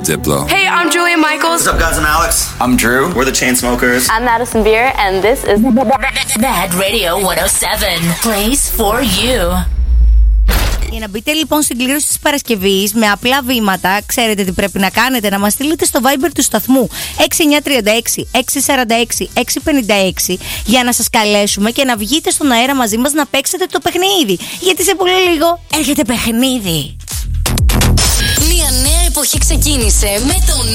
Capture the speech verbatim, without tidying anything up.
Diplo. Hey, I'm Julia Michaels. What's up, guys? I'm Alex. I'm Drew. We're the Chainsmokers. I'm Madison Beer, and this is Mad Radio εκατόν επτά plays for you. Για να μπείτε λοιπόν στην κλήρωση της Παρασκευής με απλά βήματα, ξέρετε τι πρέπει να κάνετε: να μας στείλετε στο Viber του σταθμού έξι εννιά τρία έξι έξι τέσσερα έξι έξι πέντε έξι για να σας καλέσουμε και να βγείτε στον αέρα μαζί μας να παίξετε το παιχνίδι. Γιατί σε πολύ λίγο έρχεται παιχνίδι. Μια νέα εποχή ξεκίνησε με τον